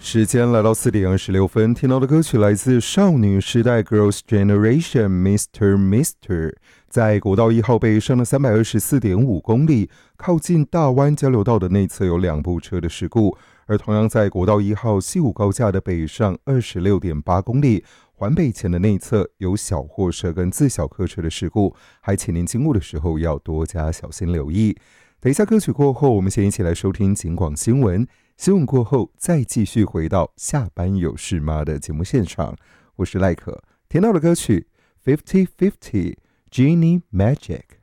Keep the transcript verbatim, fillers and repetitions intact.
时间来到四点二十六分，听到的歌曲来自少女时代 Girls' Generation Mister Mister， 在国道一号北上的三百二十四点五公里，靠近大湾交流道的内侧有两部车的事故，而同样在国道一号西武高架的北上二十六点八公里，环北前的内侧有小货车跟自小客车的事故，还请您经过的时候要多加小心留意。等一下歌曲过后，我们先一起来收听警广新闻。新闻过后，再继续回到下班有事吗的节目现场。我是赖可，听到的歌曲 Fifty Fifty Genie Magic。